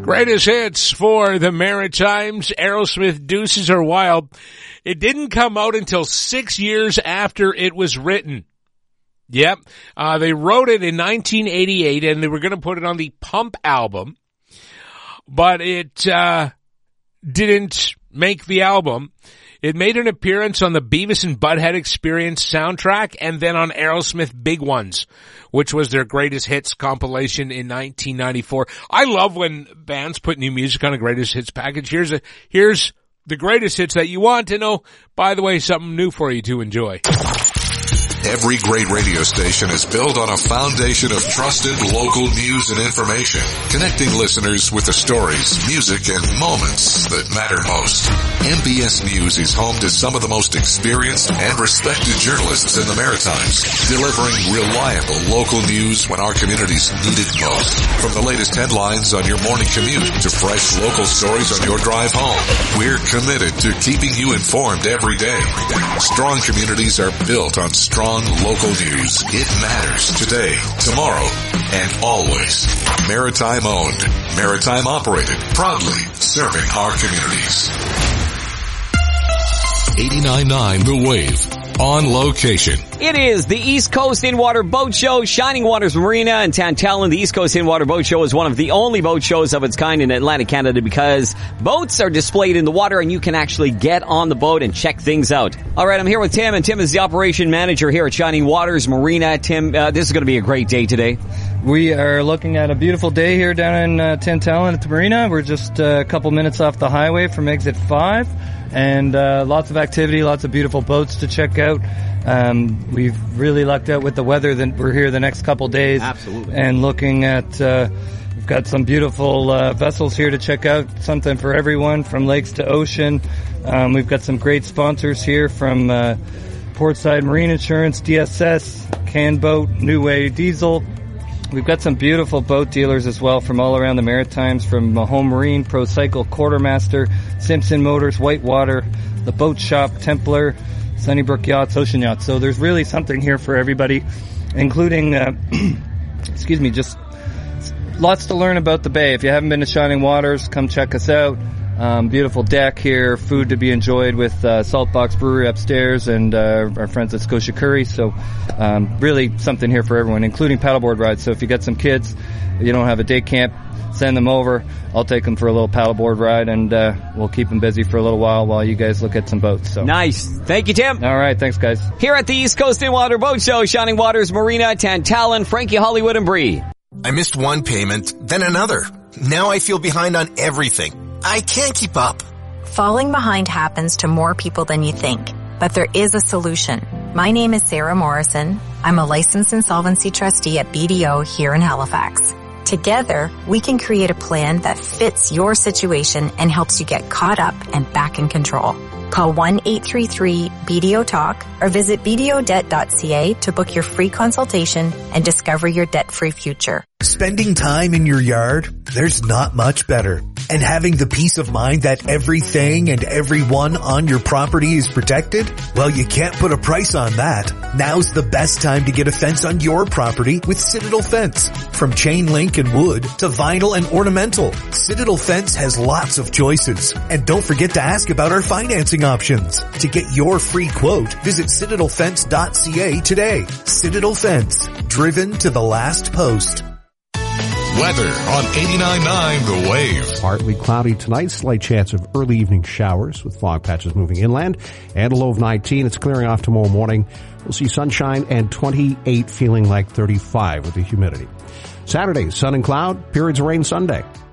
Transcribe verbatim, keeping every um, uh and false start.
Greatest hits for the Maritimes. Aerosmith, Deuces Are Wild. It didn't come out until six years after it was written. Yep. Uh, they wrote it in nineteen eighty-eight and they were going to put it on the Pump album, but it, uh, didn't make the album. It made an appearance on the Beavis and Butthead Experience soundtrack and then on Aerosmith Big Ones, which was their greatest hits compilation in nineteen ninety-four. I love when bands put new music on a greatest hits package. Here's a, here's the greatest hits that you want to know. By the way, something new for you to enjoy. Every great radio station is built on a foundation of trusted local news and information, connecting listeners with the stories, music, and moments that matter most. M B S News is home to some of the most experienced and respected journalists in the Maritimes, delivering reliable local news when our communities need it most. From the latest headlines on your morning commute to fresh local stories on your drive home, we're committed to keeping you informed every day. Strong communities are built on strong local news. It matters today, tomorrow, and always. Maritime owned, Maritime operated, proudly serving our communities. eighty-nine point nine The Wave, on location. It is the East Coast In-Water Boat Show, Shining Waters Marina in Tantallon. The East Coast In-Water Boat Show is one of the only boat shows of its kind in Atlantic Canada because boats are displayed in the water and you can actually get on the boat and check things out. All right, I'm here with Tim, and Tim is the operation manager here at Shining Waters Marina. Tim, uh, this is going to be a great day today. We are looking at a beautiful day here down in uh, Tantallon at the marina. We're just uh, a couple minutes off the highway from exit five, and uh, lots of activity, lots of beautiful boats to check out. Um, we've really lucked out with the weather that we're here the next couple days. Absolutely. And looking at, uh, we've got some beautiful uh, vessels here to check out, something for everyone from lakes to ocean. Um, we've got some great sponsors here from uh, Portside Marine Insurance, D S S, Can Boat, New Way Diesel. We've got some beautiful boat dealers as well from all around the Maritimes, from Home Marine, Pro Cycle, Quartermaster, Simpson Motors, Whitewater, The Boat Shop, Templar, Sunnybrook Yachts, Ocean Yachts. So there's really something here for everybody, including, uh, excuse me, just lots to learn about the bay. If you haven't been to Shining Waters, come check us out. Um, beautiful deck here, food to be enjoyed with uh, Saltbox Brewery upstairs and uh, our friends at Scotia Curry. So um, really something here for everyone, including paddleboard rides. So if you got some kids, you don't have a day camp, send them over. I'll take them for a little paddleboard ride, and uh, we'll keep them busy for a little while while you guys look at some boats. So nice. Thank you, Tim. All right. Thanks, guys. Here at the East Coast In-Water Boat Show, Shining Waters Marina, Tantallon, Frankie, Hollywood, and Bree. I missed one payment, then another. Now I feel behind on everything. I can't keep up. Falling behind happens to more people than you think, but there is a solution. My name is Sarah Morrison. I'm a licensed insolvency trustee at B D O here in Halifax. Together, we can create a plan that fits your situation and helps you get caught up and back in control. Call one eight three three B D O talk or visit b d o debt dot c a to book your free consultation and discover your debt-free future. Spending time in your yard? There's not much better. And having the peace of mind that everything and everyone on your property is protected? Well, you can't put a price on that. Now's the best time to get a fence on your property with Citadel Fence. From chain link and wood to vinyl and ornamental, Citadel Fence has lots of choices. And don't forget to ask about our financing options. To get your free quote, visit citadel fence dot c a today. Citadel Fence, driven to the last post. Weather on eighty-nine point nine The Wave. Partly cloudy tonight, slight chance of early evening showers with fog patches moving inland, and a low of nineteen. It's clearing off tomorrow morning. We'll see sunshine and twenty-eight, feeling like thirty-five with the humidity. Saturday, sun and cloud, periods of rain Sunday.